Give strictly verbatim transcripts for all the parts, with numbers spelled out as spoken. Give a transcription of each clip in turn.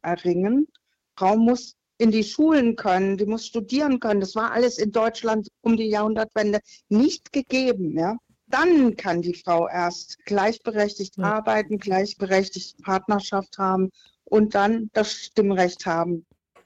erringen. Frau muss in die Schulen können, die muss studieren können. Das war alles in Deutschland um die Jahrhundertwende nicht gegeben. Ja? Dann kann die Frau erst gleichberechtigt Ja. arbeiten, gleichberechtigt Partnerschaft haben und dann das Stimmrecht haben.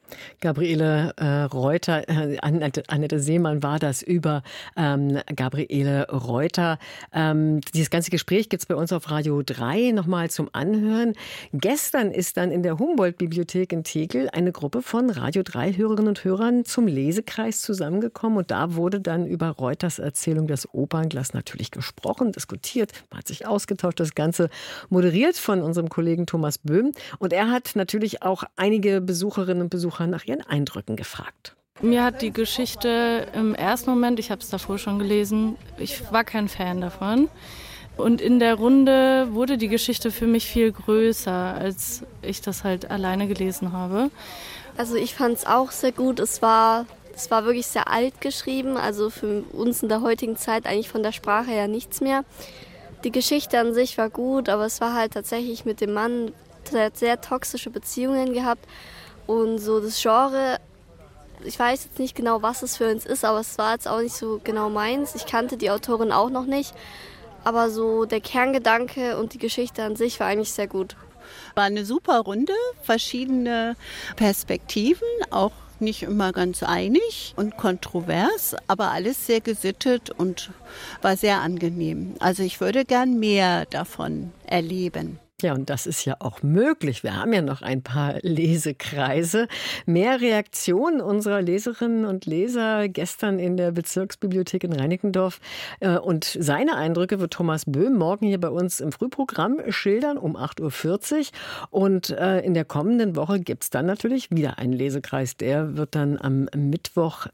Gabriele äh, Reuter, äh, Annette, Annette Seemann war das über ähm, Gabriele Reuter. Ähm, dieses ganze Gespräch gibt es bei uns auf Radio drei nochmal zum Anhören. Gestern ist dann in der Humboldt-Bibliothek in Tegel eine Gruppe von Radio drei Hörerinnen und Hörern zum Lesekreis zusammengekommen und da wurde dann über Reuters Erzählung Das Opernglas natürlich gesprochen, diskutiert, man hat sich ausgetauscht, das Ganze moderiert von unserem Kollegen Thomas Böhm und er hat natürlich auch einige Besucherinnen und Besucher nach ihren Eindrücken gefragt. Mir hat die Geschichte im ersten Moment, ich habe es davor schon gelesen, ich war kein Fan davon. Und in der Runde wurde die Geschichte für mich viel größer, als ich das halt alleine gelesen habe. Also ich fand es auch sehr gut. Es war, es war wirklich sehr alt geschrieben, also für uns in der heutigen Zeit eigentlich von der Sprache her nichts mehr. Die Geschichte an sich war gut, aber es war halt tatsächlich mit dem Mann, der hat sehr toxische Beziehungen gehabt. Und so das Genre, ich weiß jetzt nicht genau, was es für uns ist, aber es war jetzt auch nicht so genau meins. Ich kannte die Autorin auch noch nicht, aber so der Kerngedanke und die Geschichte an sich war eigentlich sehr gut. War eine super Runde, verschiedene Perspektiven, auch nicht immer ganz einig und kontrovers, aber alles sehr gesittet und war sehr angenehm. Also ich würde gern mehr davon erleben. Ja, und das ist ja auch möglich. Wir haben ja noch ein paar Lesekreise. Mehr Reaktionen unserer Leserinnen und Leser gestern in der Bezirksbibliothek in Reinickendorf. Und seine Eindrücke wird Thomas Böhm morgen hier bei uns im Frühprogramm schildern um acht Uhr vierzig. Und in der kommenden Woche gibt es dann natürlich wieder einen Lesekreis. Der wird dann am Mittwoch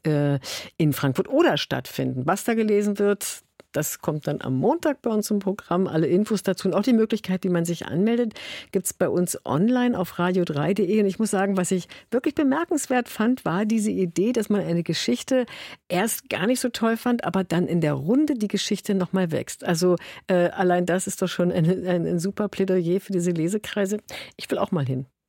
in Frankfurt-Oder stattfinden. Was da gelesen wird, das kommt dann am Montag bei uns im Programm. Alle Infos dazu und auch die Möglichkeit, wie man sich anmeldet, gibt es bei uns online auf radio drei punkt de. Und ich muss sagen, was ich wirklich bemerkenswert fand, war diese Idee, dass man eine Geschichte erst gar nicht so toll fand, aber dann in der Runde die Geschichte nochmal wächst. Also äh, allein das ist doch schon ein, ein, ein super Plädoyer für diese Lesekreise. Ich will auch mal hin.